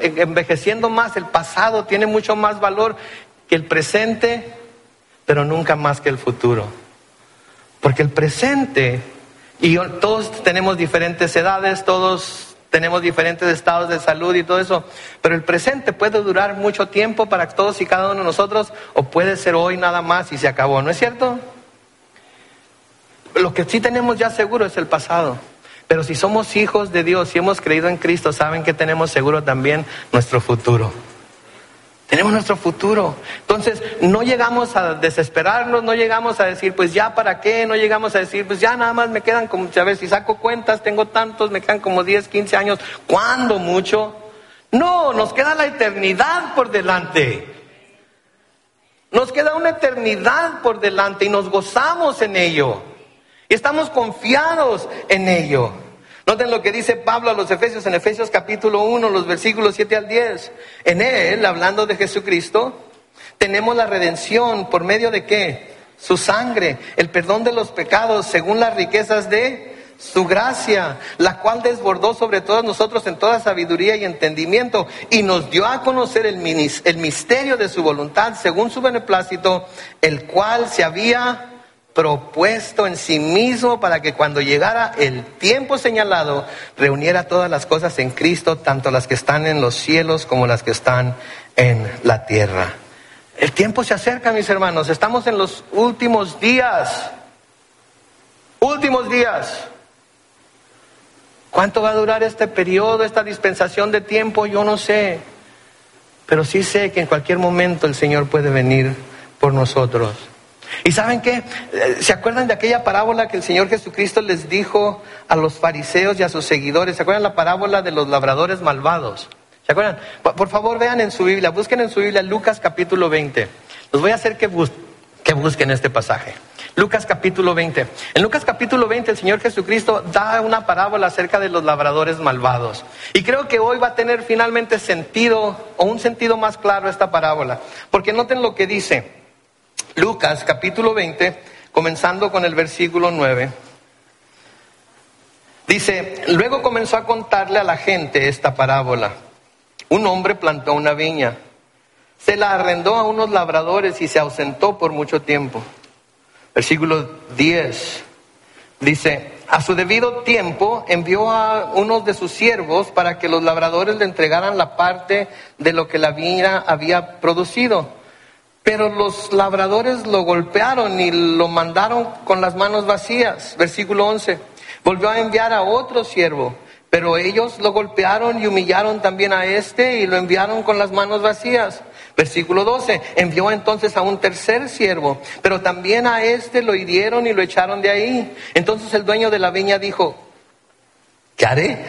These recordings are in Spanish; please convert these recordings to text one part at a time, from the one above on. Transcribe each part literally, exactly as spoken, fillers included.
envejeciendo más, el pasado tiene mucho más valor que el presente, pero nunca más que el futuro. Porque el presente, y yo, todos tenemos diferentes edades, todos tenemos diferentes estados de salud y todo eso, pero el presente puede durar mucho tiempo para todos y cada uno de nosotros, o puede ser hoy nada más y se acabó, ¿no es cierto? Lo que sí tenemos ya seguro es el pasado. Pero si somos hijos de Dios y hemos creído en Cristo, saben que tenemos seguro también nuestro futuro. Tenemos nuestro futuro. Entonces, no llegamos a desesperarnos, no llegamos a decir, pues ya para qué, no llegamos a decir, pues ya nada más me quedan como, a ver, si saco cuentas, tengo tantos, me quedan como diez, quince años, ¿cuándo mucho? No, nos queda la eternidad por delante. Nos queda una eternidad por delante y nos gozamos en ello. Y estamos confiados en ello. Noten lo que dice Pablo a los Efesios en Efesios capítulo uno, los versículos siete al diez. En él, hablando de Jesucristo, tenemos la redención por medio de ¿qué? Su sangre, el perdón de los pecados según las riquezas de su gracia, la cual desbordó sobre todos nosotros en toda sabiduría y entendimiento, y nos dio a conocer el, minis, el misterio de su voluntad según su beneplácito, el cual se había propuesto en sí mismo para que cuando llegara el tiempo señalado reuniera todas las cosas en Cristo, tanto las que están en los cielos como las que están en la tierra. El tiempo se acerca, mis hermanos, estamos en los últimos días. Últimos días. ¿Cuánto va a durar este periodo, esta dispensación de tiempo? Yo no sé, pero sí sé que en cualquier momento el Señor puede venir por nosotros. ¿Y saben qué? ¿Se acuerdan de aquella parábola que el Señor Jesucristo les dijo a los fariseos y a sus seguidores? ¿Se acuerdan la parábola de los labradores malvados? ¿Se acuerdan? Por favor, vean en su Biblia, busquen en su Biblia Lucas capítulo veinte. Los voy a hacer que, bus- que busquen este pasaje. Lucas capítulo veinte. En Lucas capítulo veinte el Señor Jesucristo da una parábola acerca de los labradores malvados. Y creo que hoy va a tener finalmente sentido, o un sentido más claro esta parábola. Porque noten lo que dice Lucas capítulo veinte, comenzando con el versículo nueve. Dice, luego comenzó a contarle a la gente esta parábola. Un hombre plantó una viña, se la arrendó a unos labradores y se ausentó por mucho tiempo. Versículo diez, dice, a su debido tiempo envió a unos de sus siervos para que los labradores le entregaran la parte de lo que la viña había producido. Pero los labradores lo golpearon y lo mandaron con las manos vacías. Versículo once. Volvió a enviar a otro siervo, pero ellos lo golpearon y humillaron también a este y lo enviaron con las manos vacías. Versículo doce. Envió entonces a un tercer siervo, pero también a este lo hirieron y lo echaron de ahí. Entonces el dueño de la viña dijo, ¿qué haré?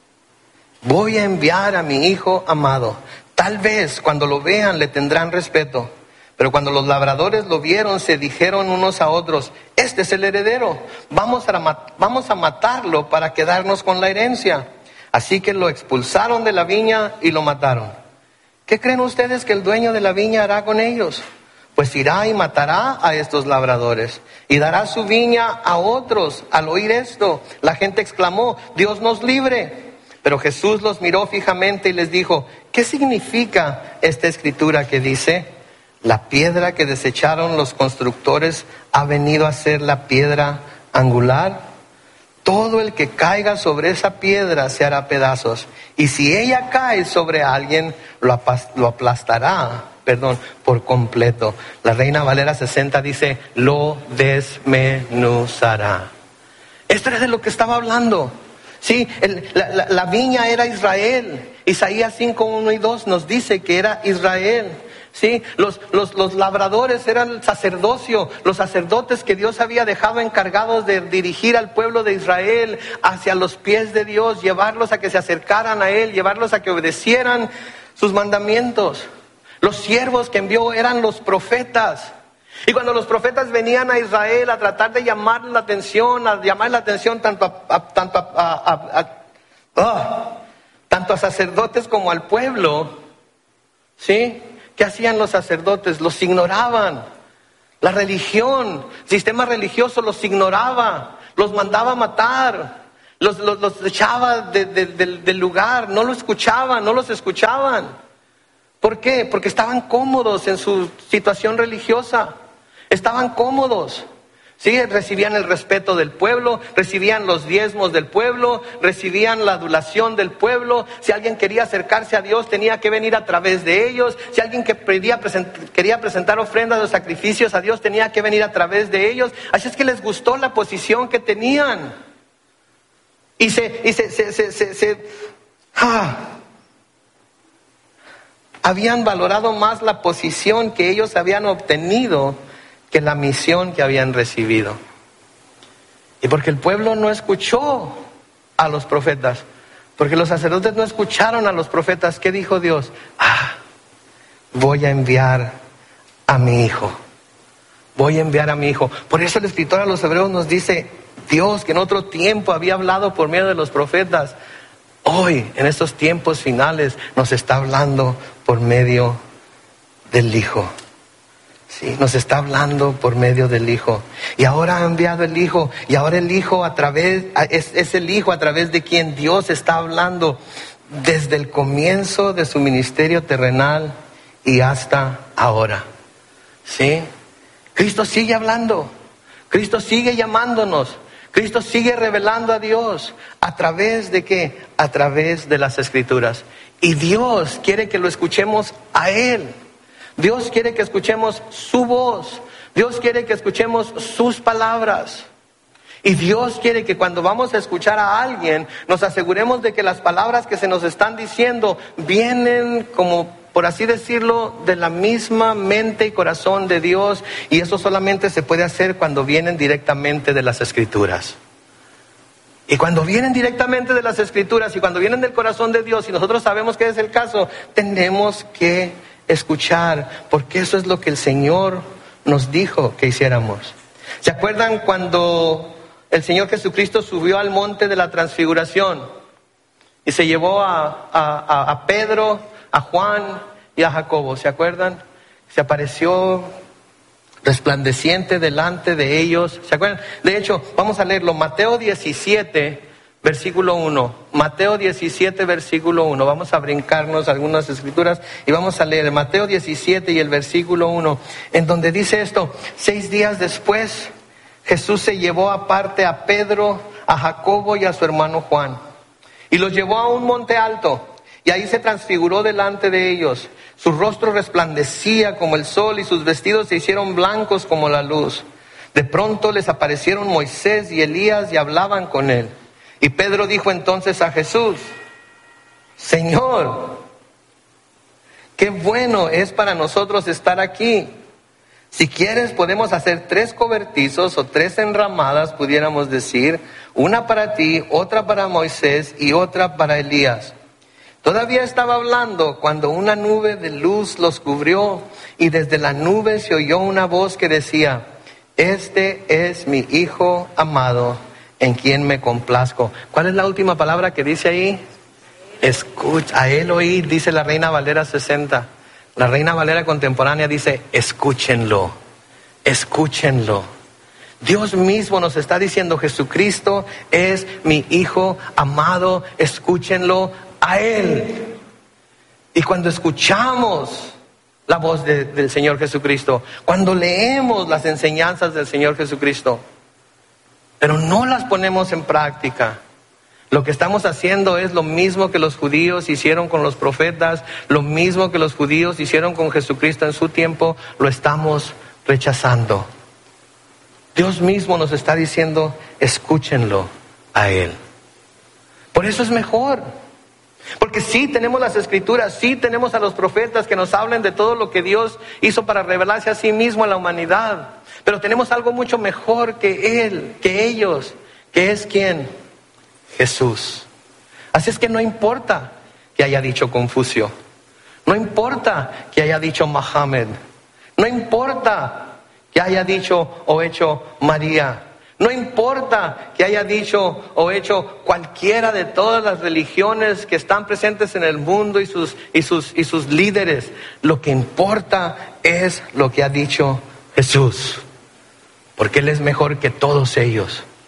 Voy a enviar a mi hijo amado. Tal vez cuando lo vean le tendrán respeto. Pero cuando los labradores lo vieron, se dijeron unos a otros, este es el heredero, vamos a, vamos a matarlo para quedarnos con la herencia. Así que lo expulsaron de la viña y lo mataron. ¿Qué creen ustedes que el dueño de la viña hará con ellos? Pues irá y matará a estos labradores y dará su viña a otros. Al oír esto, la gente exclamó, Dios nos libre. Pero Jesús los miró fijamente y les dijo, ¿qué significa esta escritura que dice? La piedra que desecharon los constructores ha venido a ser la piedra angular. Todo el que caiga sobre esa piedra se hará pedazos. Y si ella cae sobre alguien, lo, lo aplastará, perdón, por completo. La Reina Valera sesenta dice, lo desmenuzará. Esto era de lo que estaba hablando. Sí, el, la, la, la viña era Israel. Isaías cinco, uno y dos nos dice que era Israel. Sí, los, los, los labradores eran el sacerdocio, los sacerdotes que Dios había dejado encargados de dirigir al pueblo de Israel hacia los pies de Dios, llevarlos a que se acercaran a Él, llevarlos a que obedecieran sus mandamientos. Los siervos que envió eran los profetas. Y cuando los profetas venían a Israel a tratar de llamar la atención, a llamar la atención tanto a, a, tanto a, a, a, a oh, tanto a sacerdotes como al pueblo, ¿sí? ¿Qué hacían los sacerdotes? Los ignoraban. La religión, el sistema religioso los ignoraba, los mandaba a matar. los, los, los echaba de, de, de, del lugar, no lo escuchaban, no los escuchaban. ¿Por qué? Porque estaban cómodos en su situación religiosa, estaban cómodos. Sí, recibían el respeto del pueblo, recibían los diezmos del pueblo, recibían la adulación del pueblo. Si alguien quería acercarse a Dios, tenía que venir a través de ellos. Si alguien que quería, present, quería presentar ofrendas o sacrificios a Dios, tenía que venir a través de ellos. Así es que les gustó la posición que tenían. Y se, y se, se, se, se, se ah, habían valorado más la posición que ellos habían obtenido que la misión que habían recibido. Y porque el pueblo no escuchó a los profetas, porque los sacerdotes no escucharon a los profetas, ¿qué dijo Dios? Ah, voy a enviar a mi hijo. Voy a enviar a mi hijo. Por eso el escritor a los hebreos nos dice, Dios que en otro tiempo había hablado por medio de los profetas, hoy en estos tiempos finales nos está hablando por medio del Hijo. Sí, nos está hablando por medio del Hijo. Y ahora ha enviado el Hijo. Y ahora el Hijo a través, es, es el Hijo a través de quien Dios está hablando desde el comienzo de su ministerio terrenal y hasta ahora. ¿Sí? Cristo sigue hablando. Cristo sigue llamándonos. Cristo sigue revelando a Dios. ¿A través de qué? A través de las Escrituras. Y Dios quiere que lo escuchemos a Él. Dios quiere que escuchemos su voz. Dios quiere que escuchemos sus palabras. Y Dios quiere que cuando vamos a escuchar a alguien, nos aseguremos de que las palabras que se nos están diciendo vienen como, por así decirlo, de la misma mente y corazón de Dios. Y eso solamente se puede hacer cuando vienen directamente de las Escrituras. Y cuando vienen directamente de las Escrituras y cuando vienen del corazón de Dios, y nosotros sabemos que es el caso, tenemos que escuchar, porque eso es lo que el Señor nos dijo que hiciéramos. ¿Se acuerdan cuando el Señor Jesucristo subió al monte de la transfiguración y se llevó a, a, a Pedro, a Juan y a Jacobo? ¿Se acuerdan? Se apareció resplandeciente delante de ellos. ¿Se acuerdan? De hecho, vamos a leerlo, Mateo diecisiete, versículo uno. Mateo diecisiete, versículo uno. Vamos a brincarnos algunas escrituras y vamos a leer Mateo diecisiete y el versículo uno, en donde dice esto: seis días después, Jesús se llevó aparte a Pedro, a Jacobo y a su hermano Juan, y los llevó a un monte alto, y ahí se transfiguró delante de ellos. Su rostro resplandecía como el sol y sus vestidos se hicieron blancos como la luz. De pronto les aparecieron Moisés y Elías y hablaban con él. Y Pedro dijo entonces a Jesús: Señor, qué bueno es para nosotros estar aquí. Si quieres podemos hacer tres cobertizos o tres enramadas, pudiéramos decir, una para ti, otra para Moisés y otra para Elías. Todavía estaba hablando cuando una nube de luz los cubrió y desde la nube se oyó una voz que decía: Este es mi Hijo amado, en quien me complazco. ¿Cuál es la última palabra que dice ahí? Escucha, a él oír, dice la Reina Valera sesenta. La Reina Valera contemporánea dice: escúchenlo, escúchenlo. Dios mismo nos está diciendo: Jesucristo es mi Hijo amado, escúchenlo a Él. Y cuando escuchamos la voz de, del Señor Jesucristo, cuando leemos las enseñanzas del Señor Jesucristo, pero no las ponemos en práctica, lo que estamos haciendo es lo mismo que los judíos hicieron con los profetas, lo mismo que los judíos hicieron con Jesucristo en su tiempo, lo estamos rechazando. Dios mismo nos está diciendo: escúchenlo a Él. Por eso es mejor. Porque sí tenemos las Escrituras, sí tenemos a los profetas que nos hablen de todo lo que Dios hizo para revelarse a sí mismo a la humanidad. Pero tenemos algo mucho mejor que Él, que ellos, que es ¿quién? Jesús. Así es que no importa que haya dicho Confucio, no importa que haya dicho Mohammed, no importa que haya dicho o hecho María, no importa que haya dicho o hecho cualquiera de todas las religiones que están presentes en el mundo y sus, y sus, y sus líderes. Lo que importa es lo que ha dicho Jesús, porque Él es mejor que todos ellos.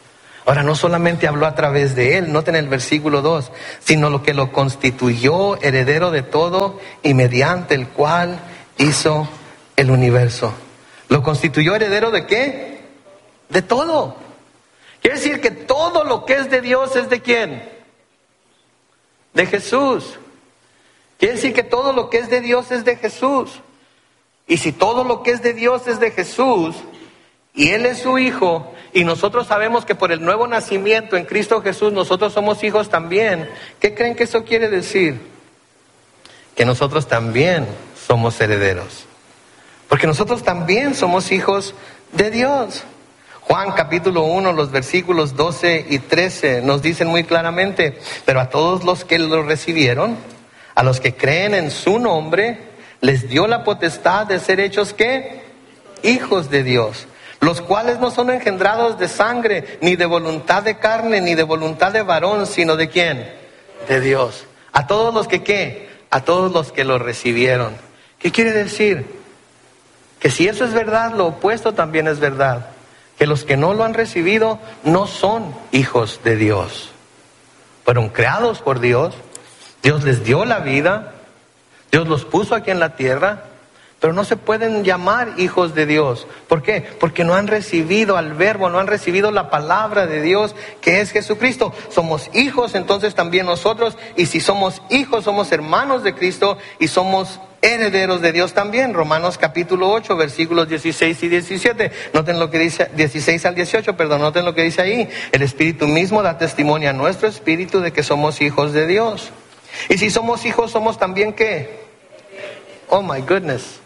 Ahora, no solamente habló a través de él, noten el versículo dos, sino lo que lo constituyó heredero de todo y mediante el cual hizo el universo. ¿Lo constituyó heredero de qué? De todo. Quiere decir que todo lo que es de Dios es de ¿quién? De Jesús. Quiere decir que todo lo que es de Dios es de Jesús. Y si todo lo que es de Dios es de Jesús, y Él es su Hijo, y nosotros sabemos que por el nuevo nacimiento en Cristo Jesús nosotros somos hijos también, ¿qué creen que eso quiere decir? Que nosotros también somos herederos. Porque nosotros también somos hijos de Dios. Juan capítulo uno, los versículos doce y trece nos dicen muy claramente, pero a todos los que lo recibieron, a los que creen en su nombre, les dio la potestad de ser hechos ¿qué? Hijos de Dios, los cuales no son engendrados de sangre, ni de voluntad de carne, ni de voluntad de varón, sino de ¿quién? De Dios. A todos los que ¿qué? A todos los que lo recibieron. ¿Qué quiere decir? Que si eso es verdad, lo opuesto también es verdad. Que los que no lo han recibido no son hijos de Dios. Fueron creados por Dios. Dios les dio la vida. Dios los puso aquí en la tierra. Pero no se pueden llamar hijos de Dios. ¿Por qué? Porque no han recibido al verbo, no han recibido la palabra de Dios que es Jesucristo. Somos hijos entonces también nosotros. Y si somos hijos, somos hermanos de Cristo y somos herederos de Dios también. Romanos capítulo ocho, versículos dieciséis y diecisiete. Noten lo que dice, dieciséis al dieciocho, perdón, noten lo que dice ahí. El Espíritu mismo da testimonio a nuestro espíritu de que somos hijos de Dios. Y si somos hijos, somos también ¿qué? Oh my goodness.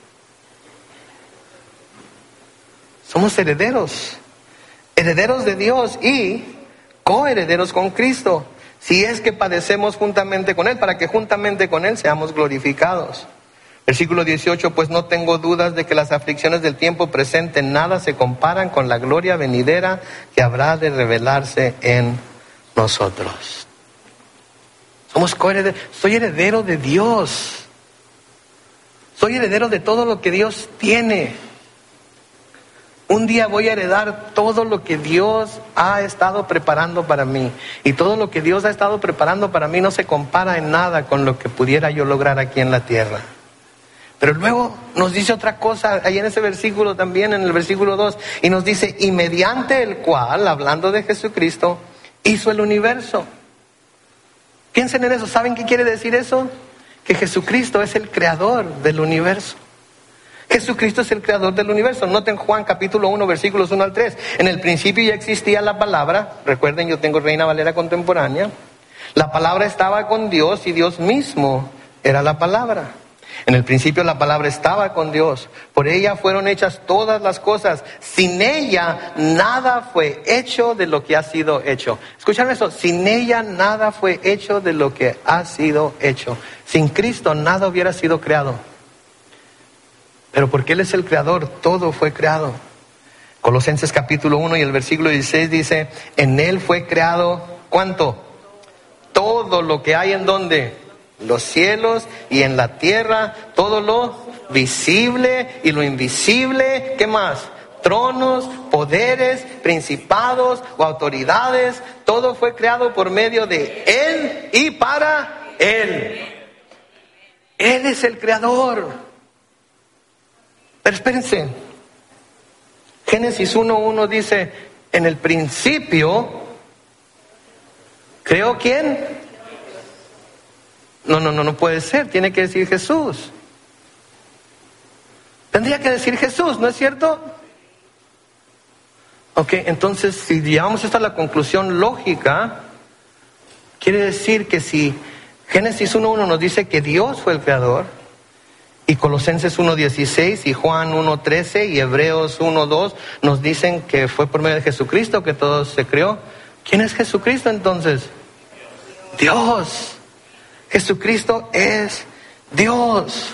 Somos herederos. Herederos de Dios y coherederos con Cristo. Si es que padecemos juntamente con Él, para que juntamente con Él seamos glorificados. Versículo dieciocho, pues no tengo dudas de que las aflicciones del tiempo presente en nada se comparan con la gloria venidera que habrá de revelarse en nosotros. Somos coherederos. Soy heredero de Dios. Soy heredero de todo lo que Dios tiene. Un día voy a heredar todo lo que Dios ha estado preparando para mí. Y todo lo que Dios ha estado preparando para mí no se compara en nada con lo que pudiera yo lograr aquí en la tierra. Pero luego nos dice otra cosa, ahí en ese versículo también, en el versículo dos, y nos dice, y mediante el cual, hablando de Jesucristo, hizo el universo. Piensen en eso, ¿saben qué quiere decir eso? Que Jesucristo es el creador del universo. Jesucristo es el creador del universo. Noten Juan capítulo uno, versículos uno al tres. En el principio ya existía la palabra. Recuerden, yo tengo Reina Valera contemporánea. La palabra estaba con Dios y Dios mismo era la palabra. En el principio la palabra estaba con Dios. Por ella fueron hechas todas las cosas. Sin ella nada fue hecho de lo que ha sido hecho. ¿Escucharon eso? Sin ella nada fue hecho de lo que ha sido hecho. Sin Cristo nada hubiera sido creado. Pero porque Él es el creador, todo fue creado. Colosenses capítulo uno y el versículo dieciséis dice, en Él fue creado, ¿cuánto? Todo lo que hay en donde, los cielos y en la tierra, todo lo visible y lo invisible, ¿qué más? Tronos, poderes, principados o autoridades, todo fue creado por medio de Él y para Él. Él es el creador. Pero espérense, Génesis uno uno dice, en el principio, ¿creó quién? No, no, no, no puede ser, tiene que decir Jesús. Tendría que decir Jesús, ¿no es cierto? Ok, entonces si llevamos esto a la conclusión lógica, quiere decir que si Génesis uno uno nos dice que Dios fue el creador, y Colosenses uno dieciséis y Juan uno trece y Hebreos uno dos nos dicen que fue por medio de Jesucristo que todo se creó. ¿Quién es Jesucristo entonces? Dios. Jesucristo es Dios.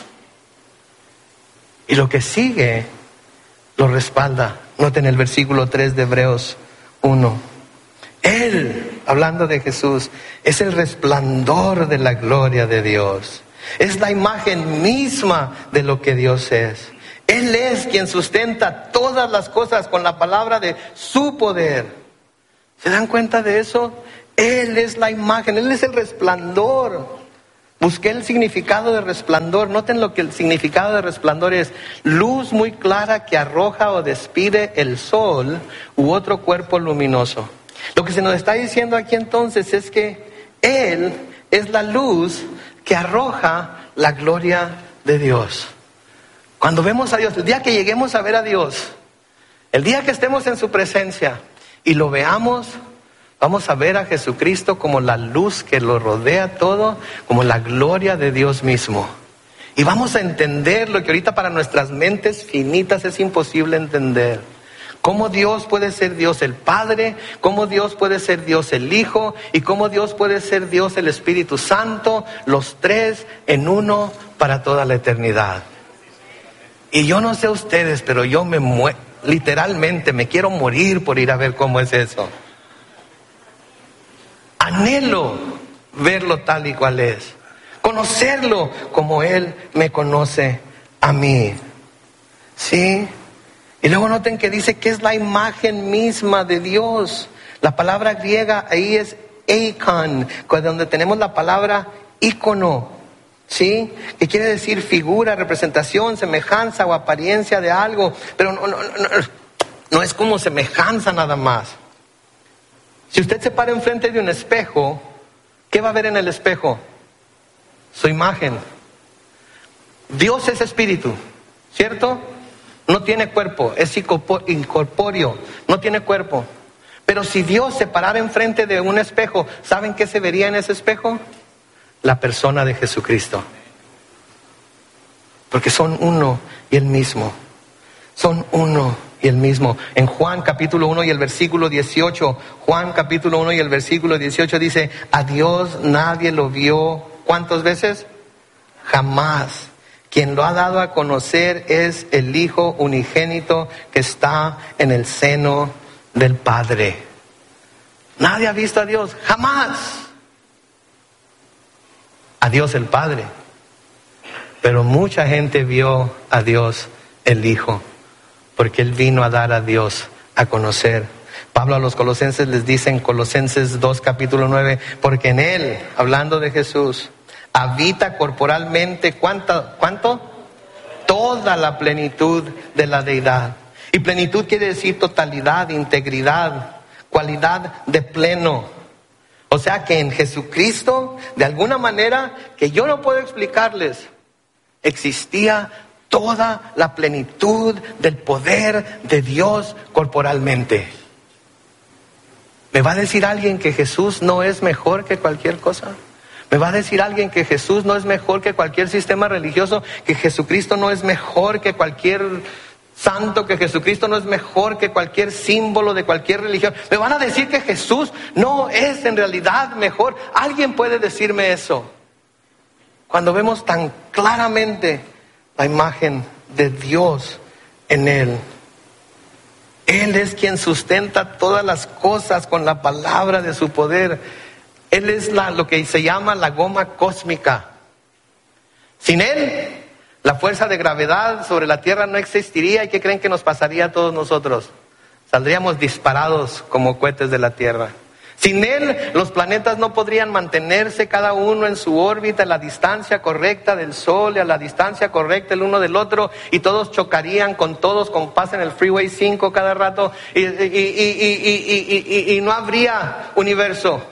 Y lo que sigue lo respalda. Noten el versículo tres de Hebreos uno. Él, hablando de Jesús, es el resplandor de la gloria de Dios. Es la imagen misma de lo que Dios es. Él es quien sustenta todas las cosas con la palabra de su poder. ¿Se dan cuenta de eso? Él es la imagen, Él es el resplandor. Busqué el significado de resplandor. Noten lo que el significado de resplandor es: luz muy clara que arroja o despide el sol u otro cuerpo luminoso. Lo que se nos está diciendo aquí entonces es que Él es la luz que arroja la gloria de Dios. Cuando vemos a Dios, el día que lleguemos a ver a Dios, el día que estemos en su presencia y lo veamos, vamos a ver a Jesucristo como la luz que lo rodea todo, como la gloria de Dios mismo. Y vamos a entender lo que ahorita para nuestras mentes finitas es imposible entender. Cómo Dios puede ser Dios el Padre, cómo Dios puede ser Dios el Hijo y cómo Dios puede ser Dios el Espíritu Santo, los tres en uno para toda la eternidad. Y yo no sé ustedes, pero yo me muero, literalmente me quiero morir por ir a ver cómo es eso. Anhelo verlo tal y cual es, conocerlo como Él me conoce a mí. ¿Sí? Y luego noten que dice que es la imagen misma de Dios. La palabra griega ahí es eikon, donde tenemos la palabra ícono, ¿sí? Que quiere decir figura, representación, semejanza o apariencia de algo. Pero no, no, no, no es como semejanza nada más. Si usted se para enfrente de un espejo, ¿qué va a ver en el espejo? Su imagen. Dios es espíritu, ¿cierto? No tiene cuerpo, es incorpóreo, no tiene cuerpo. Pero si Dios se parara enfrente de un espejo, ¿saben qué se vería en ese espejo? La persona de Jesucristo. Porque son uno y el mismo. Son uno y el mismo. En Juan capítulo uno y el versículo dieciocho, Juan capítulo uno y el versículo dieciocho dice: a Dios nadie lo vio, ¿cuántas veces? Jamás. Quien lo ha dado a conocer es el Hijo unigénito que está en el seno del Padre. Nadie ha visto a Dios, jamás. A Dios el Padre. Pero mucha gente vio a Dios el Hijo, porque Él vino a dar a Dios a conocer. Pablo a los colosenses les dice en Colosenses dos capítulo nueve, porque en Él, hablando de Jesús, habita corporalmente, ¿cuánto? ¿cuánto? Toda la plenitud de la deidad. Y plenitud quiere decir totalidad, integridad, cualidad de pleno. O sea que en Jesucristo, de alguna manera que yo no puedo explicarles, existía toda la plenitud del poder de Dios corporalmente. ¿Me va a decir alguien que Jesús no es mejor que cualquier cosa? ¿Me va a decir alguien que Jesús no es mejor que cualquier sistema religioso? ¿Que Jesucristo no es mejor que cualquier santo? ¿Que Jesucristo no es mejor que cualquier símbolo de cualquier religión? ¿Me van a decir que Jesús no es en realidad mejor? ¿Alguien puede decirme eso? Cuando vemos tan claramente la imagen de Dios en Él. Él es quien sustenta todas las cosas con la palabra de su poder. Él es la, lo que se llama la goma cósmica. Sin Él, la fuerza de gravedad sobre la Tierra no existiría. ¿Y qué creen que nos pasaría a todos nosotros? Saldríamos disparados como cohetes de la Tierra. Sin Él, los planetas no podrían mantenerse cada uno en su órbita a la distancia correcta del Sol y a la distancia correcta el uno del otro, y todos chocarían con todos, con paz en el Freeway cinco cada rato, y, y, y, y, y, y, y, y no habría universo.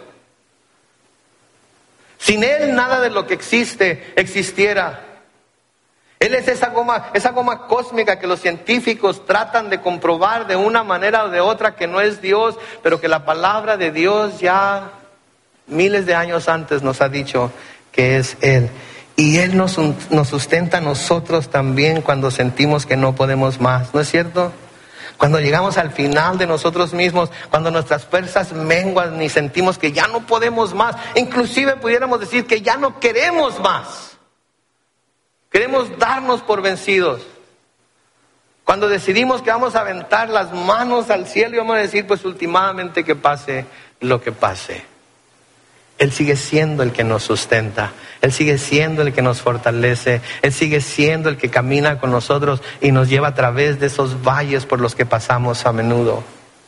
Sin Él nada de lo que existe existiera. Él es esa goma, esa goma cósmica que los científicos tratan de comprobar de una manera o de otra que no es Dios, pero que la palabra de Dios ya miles de años antes nos ha dicho que es Él. Y Él nos, nos sustenta a nosotros también cuando sentimos que no podemos más, ¿no es cierto? Cuando llegamos al final de nosotros mismos, cuando nuestras fuerzas menguan y sentimos que ya no podemos más, inclusive pudiéramos decir que ya no queremos más. Queremos darnos por vencidos. Cuando decidimos que vamos a aventar las manos al cielo y vamos a decir, pues últimamente que pase lo que pase. Él sigue siendo el que nos sustenta. Él sigue siendo el que nos fortalece. Él sigue siendo el que camina con nosotros y nos lleva a través de esos valles por los que pasamos a menudo.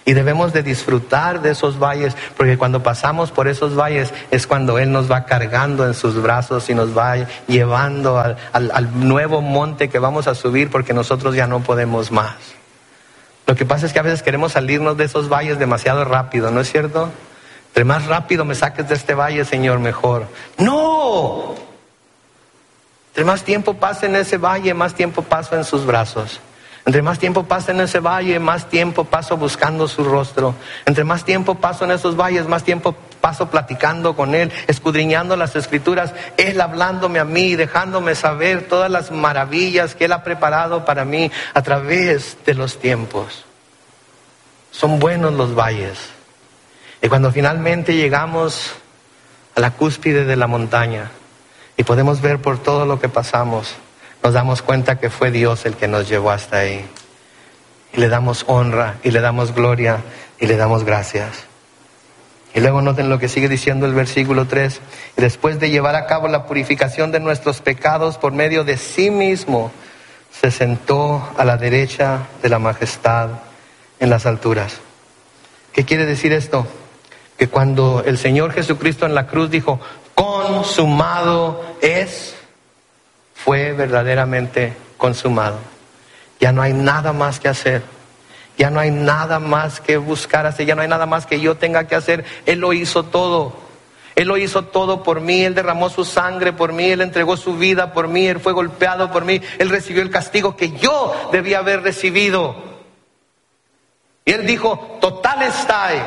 Y debemos de disfrutar de esos valles, porque cuando pasamos por esos valles es cuando Él nos va cargando en sus brazos y nos va llevando al, al, al nuevo monte que vamos a subir, porque nosotros ya no podemos más. Lo que pasa es que a veces queremos salirnos de esos valles demasiado rápido, ¿no es cierto? Entre más rápido me saques de este valle, Señor, mejor. ¡No! Entre más tiempo pase en ese valle, más tiempo paso en sus brazos. Entre más tiempo paso en ese valle, más tiempo paso buscando su rostro. Entre más tiempo paso en esos valles, más tiempo paso platicando con Él, escudriñando las Escrituras, Él hablándome a mí, dejándome saber todas las maravillas que Él ha preparado para mí a través de los tiempos. Son buenos los valles. Y cuando finalmente llegamos a la cúspide de la montaña y podemos ver por todo lo que pasamos, nos damos cuenta que fue Dios el que nos llevó hasta ahí. Y le damos honra, y le damos gloria, y le damos gracias. Y luego noten lo que sigue diciendo el versículo tres. Y después de llevar a cabo la purificación de nuestros pecados por medio de sí mismo, se sentó a la derecha de la majestad en las alturas. ¿Qué quiere decir esto? Que cuando el Señor Jesucristo en la cruz dijo, consumado es, fue verdaderamente consumado. Ya no hay nada más que hacer. Ya no hay nada más que buscar hacer. Ya no hay nada más que yo tenga que hacer. Él lo hizo todo. Él lo hizo todo por mí. Él derramó su sangre por mí. Él entregó su vida por mí. Él fue golpeado por mí. Él recibió el castigo que yo debía haber recibido. Y Él dijo, totalestai,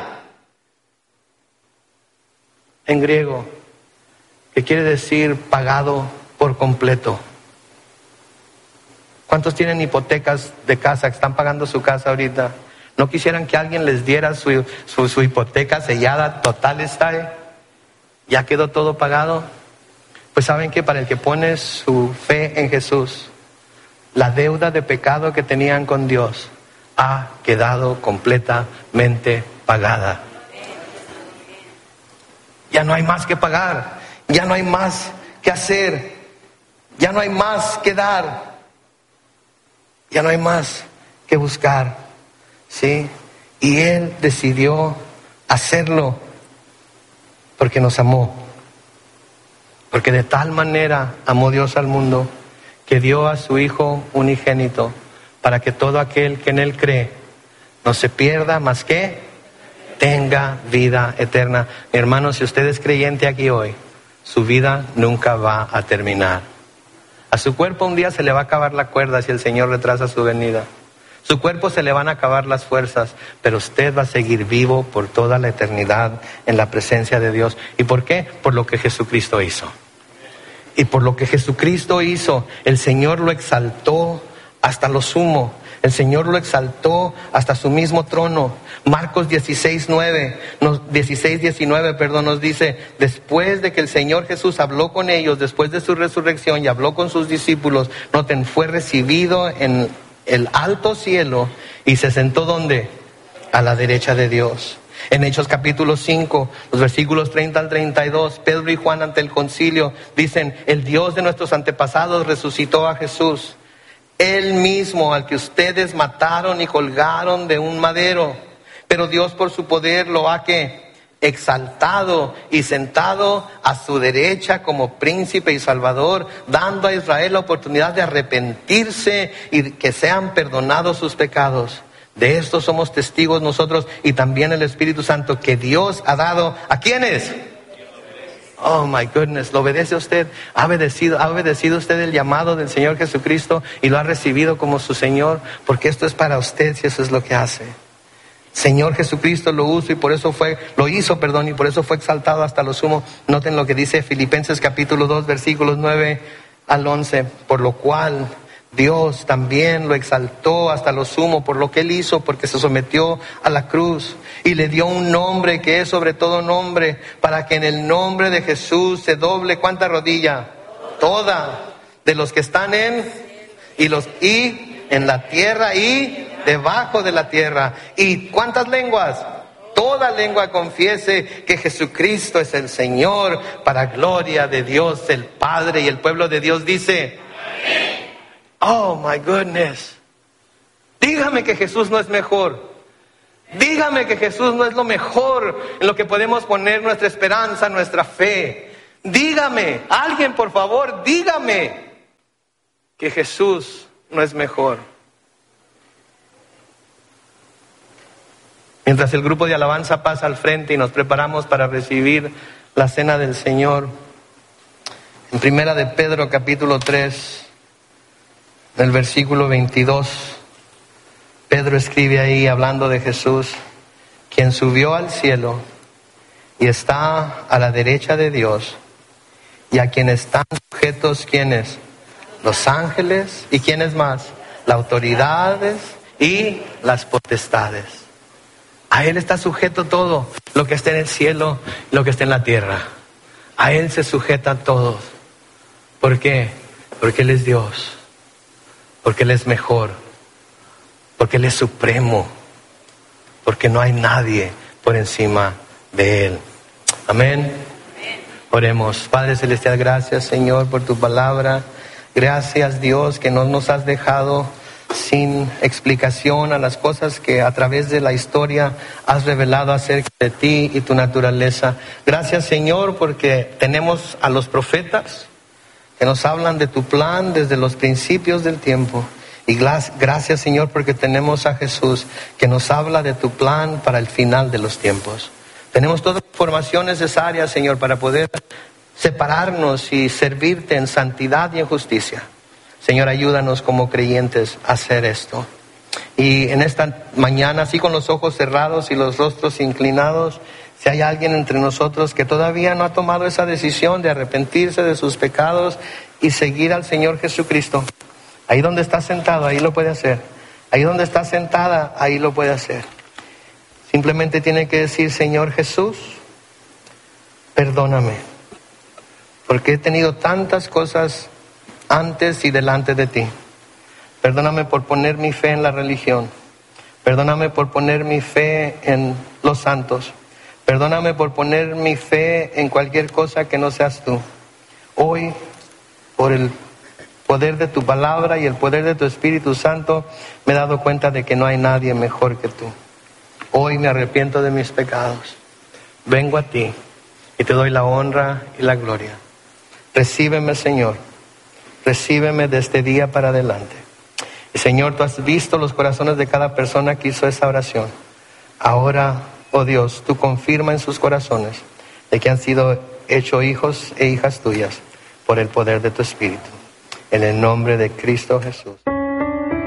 en griego, que quiere decir pagado por completo. ¿Cuántos tienen hipotecas de casa, que están pagando su casa ahorita? ¿No quisieran que alguien les diera su, su, su hipoteca sellada, totalestai? ¿Ya quedó todo pagado? Pues saben que para el que pone su fe en Jesús, la deuda de pecado que tenían con Dios ha quedado completamente pagada. Ya no hay más que pagar, ya no hay más que hacer, ya no hay más que dar, ya no hay más que buscar, ¿sí? Y Él decidió hacerlo porque nos amó, porque de tal manera amó Dios al mundo que dio a su Hijo unigénito para que todo aquel que en Él cree no se pierda, más que tenga vida eterna. Mi hermano, si usted es creyente aquí hoy, su vida nunca va a terminar. A su cuerpo un día se le va a acabar la cuerda si el Señor retrasa su venida. Su cuerpo se le van a acabar las fuerzas, pero usted va a seguir vivo por toda la eternidad en la presencia de Dios. ¿Y por qué? Por lo que Jesucristo hizo. Y por lo que Jesucristo hizo, el Señor lo exaltó hasta lo sumo. El Señor lo exaltó hasta su mismo trono. Marcos dieciséis, nueve, dieciséis, diecinueve, perdón, nos dice, después de que el Señor Jesús habló con ellos, después de su resurrección y habló con sus discípulos, noten, fue recibido en el alto cielo y se sentó ¿dónde? A la derecha de Dios. En Hechos capítulo cinco, los versículos treinta al treinta y dos, Pedro y Juan ante el concilio dicen, el Dios de nuestros antepasados resucitó a Jesús, Él mismo al que ustedes mataron y colgaron de un madero, pero Dios por su poder lo ha que exaltado y sentado a su derecha como príncipe y salvador, dando a Israel la oportunidad de arrepentirse y que sean perdonados sus pecados. De esto somos testigos nosotros y también el Espíritu Santo que Dios ha dado. ¿A quiénes? Oh my goodness, ¿lo obedece usted? ¿Ha obedecido, ha obedecido usted el llamado del Señor Jesucristo y lo ha recibido como su Señor? Porque esto es para usted si eso es lo que hace. Señor Jesucristo lo hizo y por eso fue, lo hizo, perdón, y por eso fue exaltado hasta lo sumo. Noten lo que dice Filipenses capítulo dos, versículos nueve al once, por lo cual Dios también lo exaltó hasta lo sumo por lo que Él hizo, porque se sometió a la cruz y le dio un nombre que es sobre todo nombre, para que en el nombre de Jesús se doble, ¿cuánta rodilla? Toda, de los que están en, y los, y en la tierra y debajo de la tierra. ¿Y cuántas lenguas? Toda lengua confiese que Jesucristo es el Señor, para gloria de Dios el Padre. Y el pueblo de Dios dice, amén. Oh my goodness. Dígame que Jesús no es mejor. Dígame que Jesús no es lo mejor en lo que podemos poner nuestra esperanza, nuestra fe. Dígame, alguien por favor, dígame que Jesús no es mejor. Mientras el grupo de alabanza pasa al frente y nos preparamos para recibir la cena del Señor, en Primera de Pedro capítulo tres, en el versículo veintidós, Pedro escribe ahí hablando de Jesús, quien subió al cielo y está a la derecha de Dios, y a quien están sujetos, ¿quiénes? Los ángeles, ¿y quiénes más? Las autoridades y las potestades. A Él está sujeto todo, lo que está en el cielo, lo que está en la tierra. A Él se sujeta todo. ¿Por qué? Porque Él es Dios, porque Él es mejor, porque Él es supremo, porque no hay nadie por encima de Él. Amén. Oremos. Padre Celestial, gracias Señor por tu palabra. Gracias Dios que no nos has dejado sin explicación a las cosas que a través de la historia has revelado acerca de ti y tu naturaleza. Gracias Señor porque tenemos a los profetas que nos hablan de tu plan desde los principios del tiempo. Y gracias Señor porque tenemos a Jesús que nos habla de tu plan para el final de los tiempos. Tenemos toda la información necesaria Señor para poder separarnos y servirte en santidad y en justicia. Señor, ayúdanos como creyentes a hacer esto. Y en esta mañana, así con los ojos cerrados y los rostros inclinados, si hay alguien entre nosotros que todavía no ha tomado esa decisión de arrepentirse de sus pecados y seguir al Señor Jesucristo, ahí donde está sentado, ahí lo puede hacer. Ahí donde está sentada, ahí lo puede hacer. Simplemente tiene que decir, Señor Jesús, perdóname, porque he tenido tantas cosas antes y delante de ti. Perdóname por poner mi fe en la religión. Perdóname por poner mi fe en los santos. Perdóname por poner mi fe en cualquier cosa que no seas tú. Hoy, por el poder de tu palabra y el poder de tu Espíritu Santo, me he dado cuenta de que no hay nadie mejor que tú. Hoy me arrepiento de mis pecados. Vengo a ti y te doy la honra y la gloria. Recíbeme, Señor. Recíbeme de este día para adelante. Y Señor, tú has visto los corazones de cada persona que hizo esa oración. Ahora, oh Dios, tú confirma en sus corazones de que han sido hechos hijos e hijas tuyas por el poder de tu Espíritu. En el nombre de Cristo Jesús.